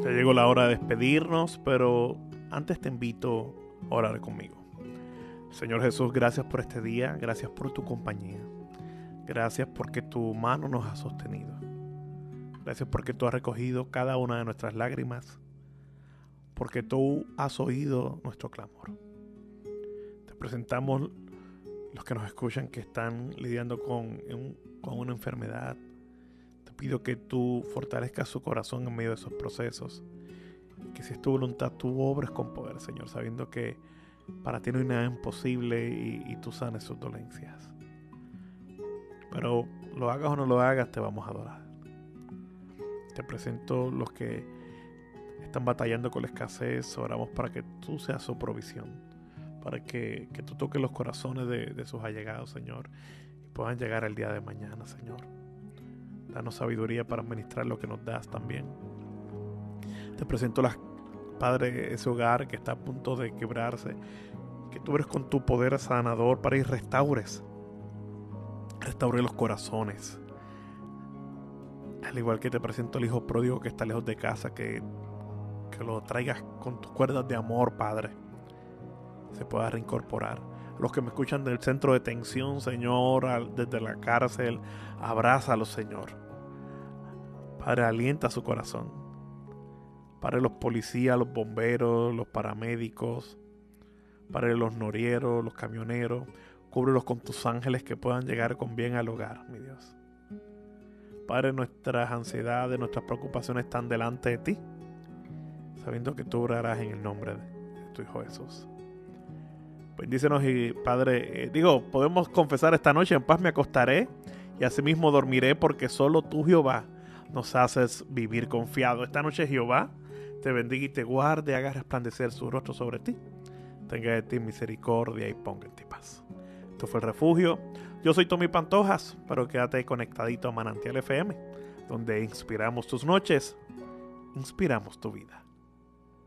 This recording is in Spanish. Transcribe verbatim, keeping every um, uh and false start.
Ya llegó la hora de despedirnos, pero antes te invito a orar conmigo. Señor Jesús, gracias por este día, gracias por tu compañía. Gracias porque tu mano nos ha sostenido. Gracias porque tú has recogido cada una de nuestras lágrimas, porque tú has oído nuestro clamor. Te presentamos los que nos escuchan que están lidiando con, con una enfermedad. Te pido que tú fortalezcas su corazón en medio de esos procesos. Que si es tu voluntad, tú obres con poder, Señor, sabiendo que para ti no hay nada imposible y, y tú sanes sus dolencias. Pero lo hagas o no lo hagas, te vamos a adorar. Te presento los que están batallando con la escasez. Oramos para que tú seas su provisión, para que, que tú toques los corazones de, de sus allegados, Señor, y puedan llegar el día de mañana, Señor. Danos sabiduría para administrar lo que nos das también. Te presento las Padre, ese hogar que está a punto de quebrarse, que tú eres con tu poder sanador para ir restaures, restaure los corazones. Al igual que te presento al hijo pródigo que está lejos de casa, que, que lo traigas con tus cuerdas de amor, Padre, se pueda reincorporar. Los que me escuchan del centro de detención, Señor, desde la cárcel, abrázalos, Señor. Padre, alienta su corazón. Padre, los policías, los bomberos, los paramédicos, Padre, los norieros, los camioneros, cúbrelos con tus ángeles que puedan llegar con bien al hogar, mi Dios. Padre, nuestras ansiedades, nuestras preocupaciones están delante de ti, sabiendo que tú orarás en el nombre de tu Hijo Jesús. Bendícenos y Padre, eh, digo, podemos confesar esta noche: en paz me acostaré y asimismo dormiré, porque solo tú, Jehová, nos haces vivir confiado. Esta noche Jehová te bendiga y te guarde, haga resplandecer su rostro sobre ti, tenga de ti misericordia y ponga en ti paz. Esto fue El Refugio. Yo soy Tommy Pantojas, pero quédate conectadito a Manantial F M, donde inspiramos tus noches, inspiramos tu vida.